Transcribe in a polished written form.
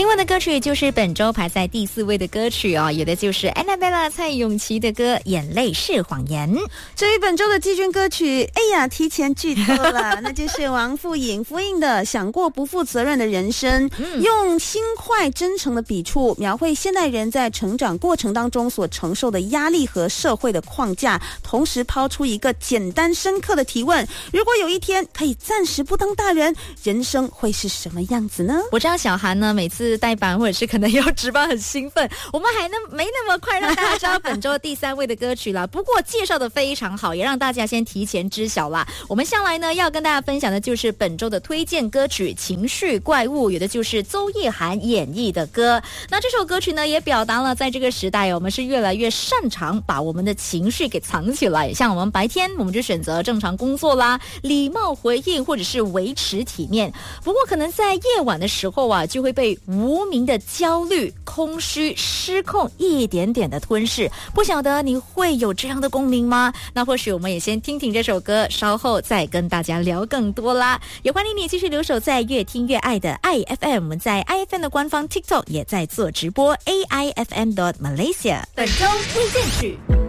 听过的歌曲就是本周排在第4位的歌曲哦，有的就是 Annabella 蔡咏琪的歌《眼泪是谎言》。 至于本周的季军歌曲，哎呀，提前剧透了，那就是王富颖复印的《想过不负责任的人生》，用轻快真诚的笔触描绘现代人在成长过程当中所承受的压力和社会的框架，同时抛出一个简单深刻的提问：如果有一天可以暂时不当大人，人生会是什么样子呢？ 我知道小韩呢每次代班或者是可能要值班很兴奋，我们还没那么快让大家知道本周第3位的歌曲了。不过介绍的非常好，也让大家先提前知晓啦。我们向来呢要跟大家分享的就是本周的推荐歌曲《情绪怪物》，有的就是周叶涵演绎的歌。那这首歌曲呢也表达了在这个时代我们是越来越擅长把我们的情绪给藏起来，像我们白天我们就选择正常工作啦，礼貌回应或者是维持体面，不过可能在夜晚的时候就会被无名的焦虑、空虚、失控一点点的吞噬。不晓得你会有这样的共鸣吗？那或许我们也先听听这首歌，稍后再跟大家聊更多啦。也欢迎你继续留守在越听越爱的 IFM， 我们在 IFM 的官方 TikTok 也在做直播 AIFM.Malaysia。 本周推荐曲